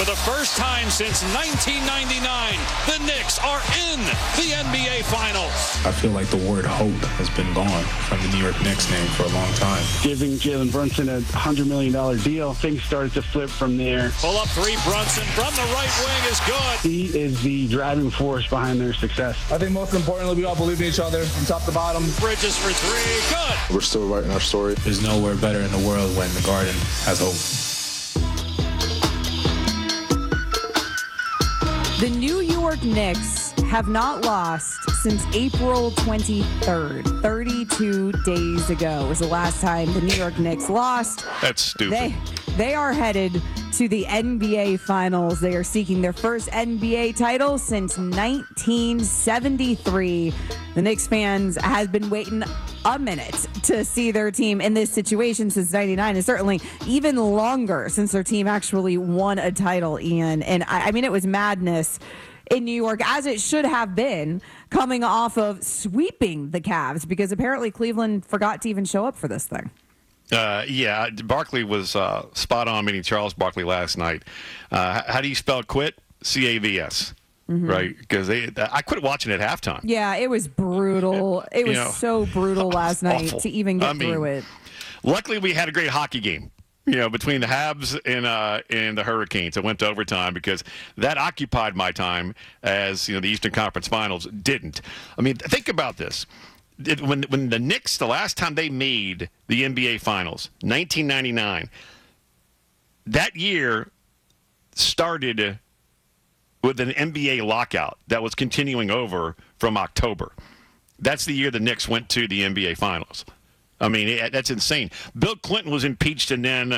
For the first time since 1999, the Knicks are in the NBA Finals. I feel like the word hope has been gone from the New York Knicks name for a long time. Giving Jalen Brunson a $100 million deal, things started to flip from there. Pull up three, Brunson from the right wing is good. He is the driving force behind their success. I think most importantly, we all believe in each other from top to bottom. Bridges for three, good. We're still writing our story. There's nowhere better in the world when the Garden has hope. The New York Knicks have not lost since April 23rd. 32 days ago was the last time the New York Knicks lost. That's stupid. They are headed to the NBA Finals. They are seeking their first NBA title since 1973. The Knicks fans have been waiting a minute to see their team in this situation since 99, and certainly even longer since their team actually won a title, Ian. And I mean, it was madness in New York, as it should have been, coming off of sweeping the Cavs, because apparently Cleveland forgot to even show up for this thing. Yeah, Barkley was spot on meeting Charles Barkley last night. How do you spell quit? C-A-V-S. Mm-hmm. Right? Because I quit watching at halftime. Yeah, it was brutal. It was so brutal last night awful. to even get through it. Luckily, we had a great hockey game. Between the Habs and the Hurricanes, it went to overtime because that occupied my time as the Eastern Conference Finals didn't. I mean, think about this. When the Knicks, the last time they made the NBA Finals, 1999, that year started with an NBA lockout that was continuing over from October. That's the year the Knicks went to the NBA Finals. I mean, that's insane. Bill Clinton was impeached and then,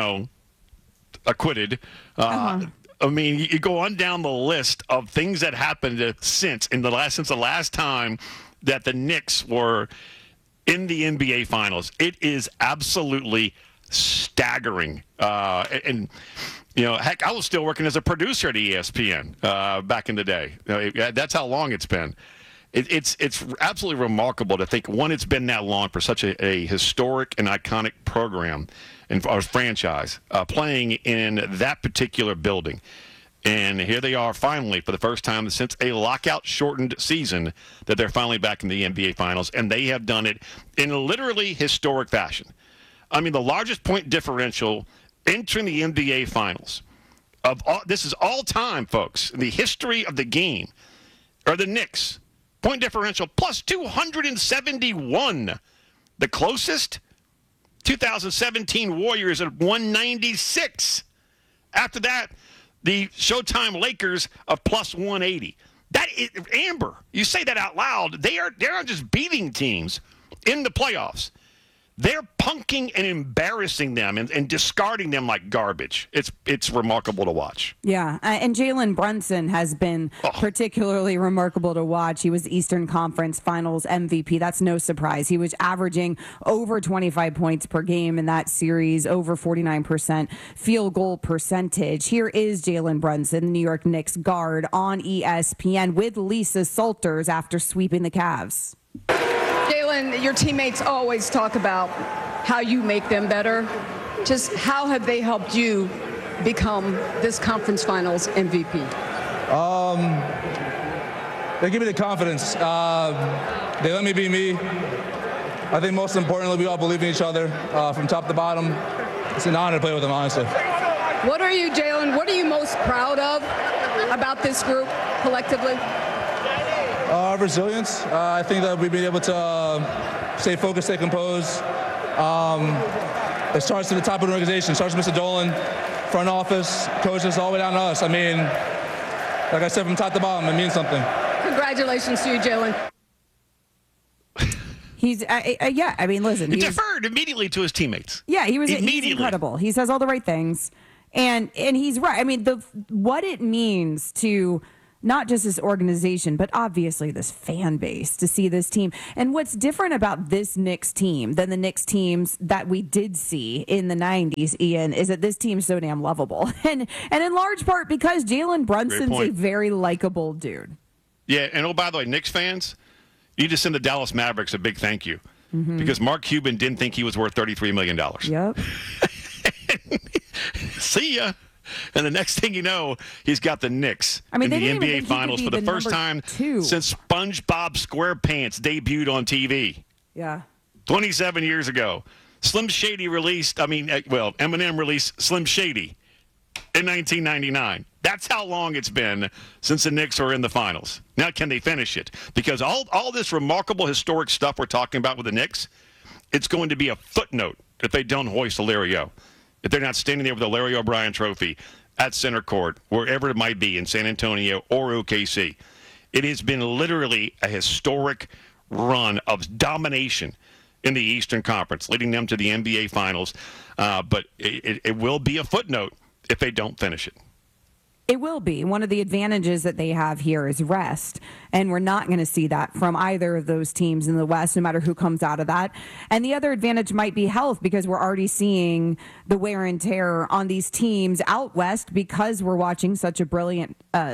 acquitted. I mean, you go on down the list of things that happened since the last time that the Knicks were in the NBA Finals. It is absolutely staggering. Heck, I was still working as a producer at ESPN back in the day. That's how long it's been. It's absolutely remarkable to think, one, it's been that long for such a historic and iconic program and our franchise playing in that particular building. And here they are finally, for the first time since a lockout-shortened season, that they're finally back in the NBA Finals, and they have done it in a literally historic fashion. I mean, the largest point differential entering the NBA Finals this is all time, folks, in the history of the game, are the Knicks. Point differential plus 271. The closest, 2017 Warriors at 196. After that, the Showtime Lakers of plus 180. That is, Amber, you say that out loud. They aren't just beating teams in the playoffs. They're punking and embarrassing them and discarding them like garbage. It's remarkable to watch. Yeah, and Jalen Brunson has been particularly remarkable to watch. He was Eastern Conference Finals MVP. That's no surprise. He was averaging over 25 points per game in that series, over 49% field goal percentage. Here is Jalen Brunson, the New York Knicks guard, on ESPN with Lisa Salters after sweeping the Cavs. Jalen, your teammates always talk about how you make them better. Just how have they helped you become this conference finals MVP? They give me the confidence. They let me be me. I think most importantly, we all believe in each other from top to bottom. It's an honor to play with them, honestly. What are you, Jalen, what are you most proud of about this group collectively? Resilience. I think that we've been able to stay focused, stay composed. It starts at the top of the organization. It starts with Mr. Dolan, front office, coaches, all the way down to us. I mean, like I said, from top to bottom, it means something. Congratulations to you, Jalen. He's, I mean, listen. He deferred immediately to his teammates. Yeah, he's incredible. He says all the right things. And he's right. I mean, what it means to not just this organization, but obviously this fan base, to see this team. And what's different about this Knicks team than the Knicks teams that we did see in the 90s, Ian, is that this team's so damn lovable. And in large part because Jalen Brunson's a very likable dude. Yeah, and oh, by the way, Knicks fans, you just send the Dallas Mavericks a big thank you. Mm-hmm. Because Mark Cuban didn't think he was worth $33 million. Yep. See ya. And the next thing you know, he's got the Knicks I mean, in they the didn't even NBA think he could Finals be for the the first number time 2. since SpongeBob SquarePants debuted on TV Yeah. 27 years ago. Eminem released Slim Shady in 1999. That's how long it's been since the Knicks are in the finals. Now, can they finish it? Because all this remarkable historic stuff we're talking about with the Knicks, it's going to be a footnote if they don't hoist the Larry O. If they're not standing there with the Larry O'Brien trophy at center court, wherever it might be in San Antonio or OKC. It has been literally a historic run of domination in the Eastern Conference, leading them to the NBA Finals. But it will be a footnote if they don't finish it. It will be. One of the advantages that they have here is rest, and we're not going to see that from either of those teams in the West, no matter who comes out of that. And the other advantage might be health, because we're already seeing the wear and tear on these teams out West because we're watching such a brilliant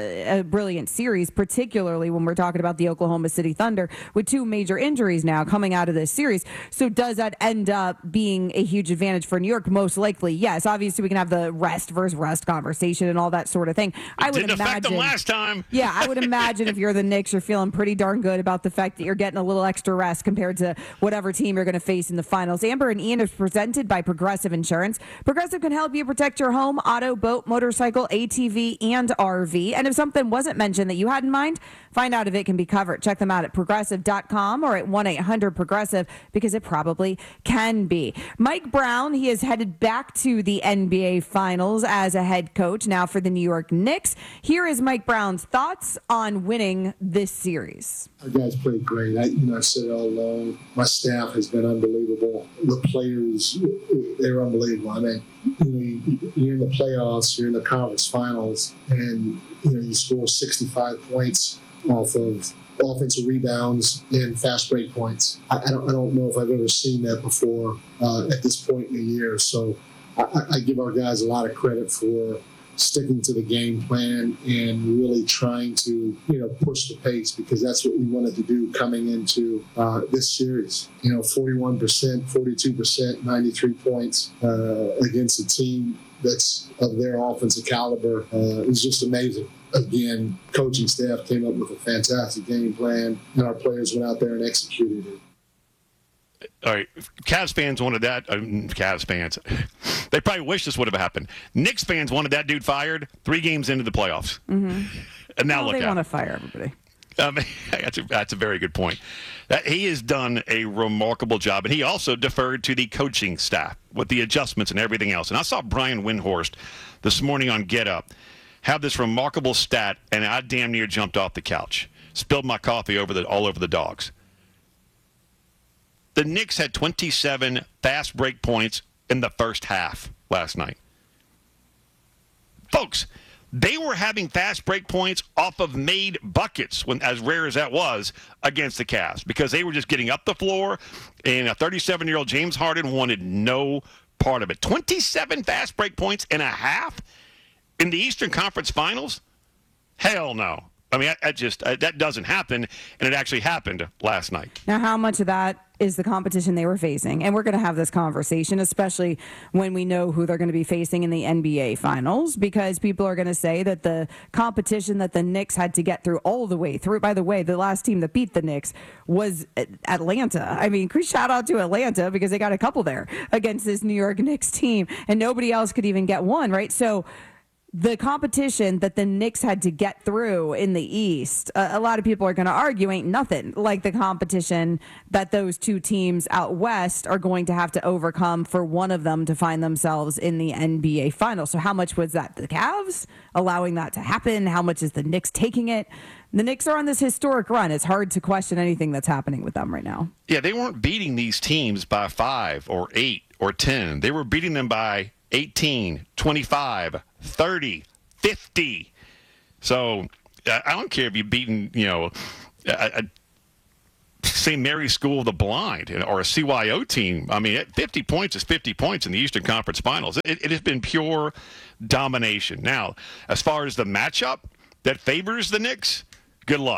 series, particularly when we're talking about the Oklahoma City Thunder with 2 major injuries now coming out of this series. So does that end up being a huge advantage for New York? Most likely, yes. Obviously, we can have the rest versus rest conversation and all that sort of thing. I would Didn't affect them last time. Yeah, I would imagine if you're the Knicks, you're feeling pretty darn good about the fact that you're getting a little extra rest compared to whatever team you're going to face in the finals. Amber and Ian is presented by Progressive Insurance. Progressive can help you protect your home, auto, boat, motorcycle, ATV, and RV. And if something wasn't mentioned that you had in mind, find out if it can be covered. Check them out at Progressive.com or at 1-800-PROGRESSIVE, because it probably can be. Mike Brown, he is headed back to the NBA Finals as a head coach now for the New York Knicks. Here is Mike Brown's thoughts on winning this series. Our guys played great. I said it all along. My staff has been unbelievable. The players, they're unbelievable. I mean, you're in the playoffs, you're in the conference finals, and you score 65 points off of offensive rebounds and fast break points. I don't know if I've ever seen that before at this point in the year. So I give our guys a lot of credit for sticking to the game plan and really trying to, push the pace, because that's what we wanted to do coming into this series. 41%, 42%, 93 points against a team that's of their offensive caliber is just amazing. Again, coaching staff came up with a fantastic game plan, and our players went out there and executed it. All right, Cavs fans wanted that. Cavs fans, they probably wish this would have happened. Knicks fans wanted that dude fired 3 games into the playoffs. Mm-hmm. And now look at it. They want to fire everybody. That's a very good point. He has done a remarkable job, and he also deferred to the coaching staff with the adjustments and everything else. And I saw Brian Windhorst this morning on Get Up have this remarkable stat, and I damn near jumped off the couch, spilled my coffee all over the dogs. The Knicks had 27 fast break points in the first half last night. Folks, they were having fast break points off of made buckets, when, as rare as that was, against the Cavs, because they were just getting up the floor, and a 37-year-old James Harden wanted no part of it. 27 fast break points in a half in the Eastern Conference Finals? Hell no. I mean, that doesn't happen, and it actually happened last night. Now, how much of that is the competition they were facing? And we're going to have this conversation, especially when we know who they're going to be facing in the NBA Finals, because people are going to say that the competition that the Knicks had to get through all the way through. By the way, the last team that beat the Knicks was Atlanta. I mean, shout out to Atlanta, because they got a couple there against this New York Knicks team, and nobody else could even get one, right? So the competition that the Knicks had to get through in the East, a lot of people are going to argue ain't nothing like the competition that those two teams out West are going to have to overcome for one of them to find themselves in the NBA Finals. So how much was that the Cavs allowing that to happen? How much is the Knicks taking it? The Knicks are on this historic run. It's hard to question anything that's happening with them right now. Yeah, they weren't beating these teams by 5 or 8 or 10. They were beating them by 18, 25, 30, 50. So I don't care if you've beaten, a St. Mary's School of the Blind or a CYO team. I mean, 50 points is 50 points in the Eastern Conference Finals. It has been pure domination. Now, as far as the matchup that favors the Knicks, good luck.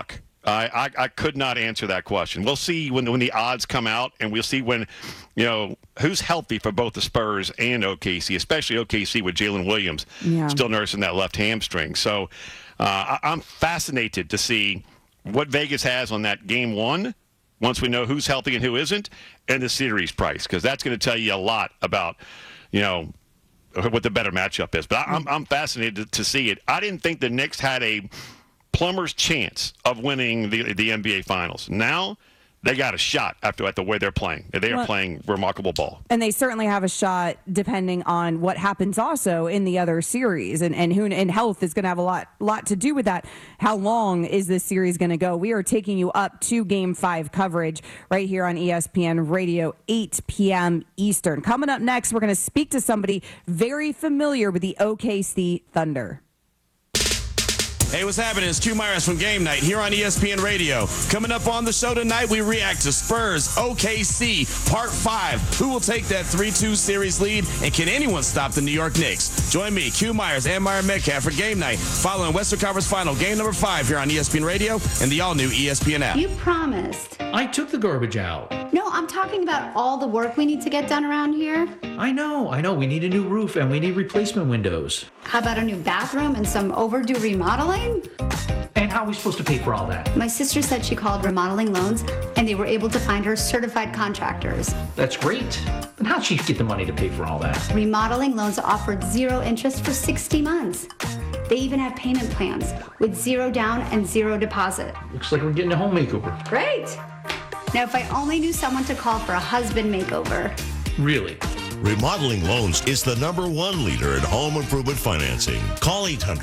I could not answer that question. We'll see when the odds come out, and we'll see when, who's healthy for both the Spurs and OKC, especially OKC with Jalen Williams still nursing that left hamstring. So I'm fascinated to see what Vegas has on that game one, once we know who's healthy and who isn't, and the series price, because that's going to tell you a lot about, what the better matchup is. But I'm fascinated to see it. I didn't think the Knicks had a plumber's chance of winning the NBA Finals. Now they got a shot at the way they're playing. They are playing remarkable ball. And they certainly have a shot depending on what happens also in the other series. And health is going to have a lot to do with that. How long is this series going to go? We are taking you up to Game 5 coverage right here on ESPN Radio, 8 p.m. Eastern. Coming up next, we're going to speak to somebody very familiar with the OKC Thunder. Hey, what's happening? It's Q Myers from Game Night here on ESPN Radio. Coming up on the show tonight, we react to Spurs OKC Part 5. Who will take that 3-2 series lead, and can anyone stop the New York Knicks? Join me, Q Myers and Myron Metcalf for Game Night, following Western Conference Final, game number 5 here on ESPN Radio and the all-new ESPN app. You promised. I took the garbage out. No, I'm talking about all the work we need to get done around here. I know. We need a new roof and we need replacement windows. How about a new bathroom and some overdue remodeling? And how are we supposed to pay for all that? My sister said she called Remodeling Loans and they were able to find her certified contractors. That's great. But how'd she get the money to pay for all that? Remodeling Loans offered 0 interest for 60 months. They even have payment plans with 0 down and 0 deposit. Looks like we're getting a home makeover. Great. Now, if I only knew someone to call for a husband makeover. Really? Remodeling Loans is the #1 leader in home improvement financing. Call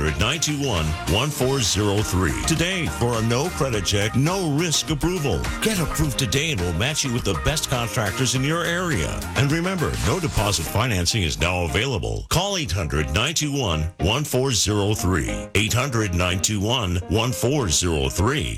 800-921-1403 today for a no credit check, no risk approval. Get approved today and we'll match you with the best contractors in your area. And remember, no deposit financing is now available. Call 800-921-1403. 800-921-1403.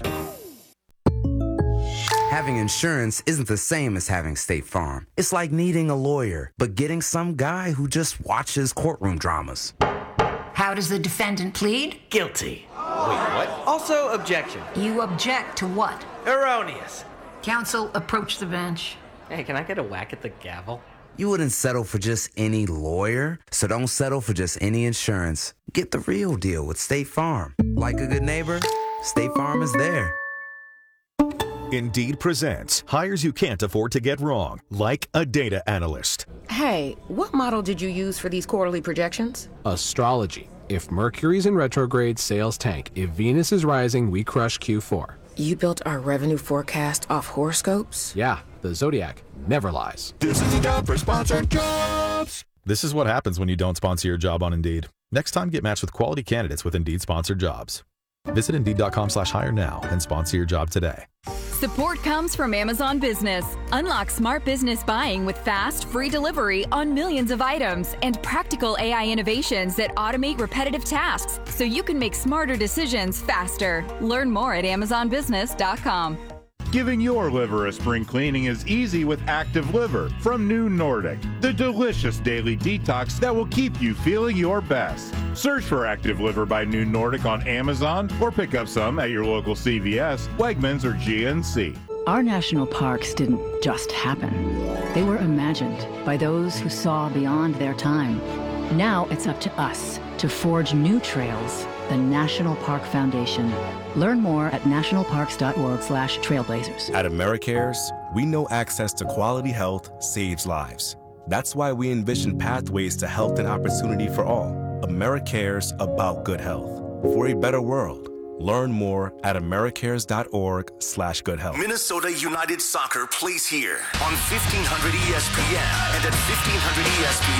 Having insurance isn't the same as having State Farm. It's like needing a lawyer, but getting some guy who just watches courtroom dramas. How does the defendant plead? Guilty. Wait, what? Also, objection. You object to what? Erroneous. Counsel, approach the bench. Hey, can I get a whack at the gavel? You wouldn't settle for just any lawyer, so don't settle for just any insurance. Get the real deal with State Farm. Like a good neighbor, State Farm is there. Indeed presents hires you can't afford to get wrong, like a data analyst. Hey, what model did you use for these quarterly projections? Astrology. If Mercury's in retrograde, sales tank. If Venus is rising, we crush Q4. You built our revenue forecast off horoscopes? Yeah, the Zodiac never lies. This is the job for sponsored jobs. This is what happens when you don't sponsor your job on Indeed. Next time, get matched with quality candidates with Indeed sponsored jobs. Visit Indeed.com/hire now and sponsor your job today. Support comes from Amazon Business. Unlock smart business buying with fast, free delivery on millions of items and practical AI innovations that automate repetitive tasks so you can make smarter decisions faster. Learn more at AmazonBusiness.com. Giving your liver a spring cleaning is easy with Active Liver from New Nordic, the delicious daily detox that will keep you feeling your best. Search for Active Liver by New Nordic on Amazon or pick up some at your local CVS, Wegmans, or GNC. Our national parks didn't just happen. They were imagined by those who saw beyond their time. Now it's up to us to forge new trails. The National Park Foundation. Learn more at nationalparks.org/trailblazers. At AmeriCares, we know access to quality health saves lives. That's why we envision pathways to health and opportunity for all. AmeriCares, about good health. For a better world. Learn more at americares.org/goodhealth. Minnesota United Soccer plays here on 1500 ESPN and at 1500 ESPN.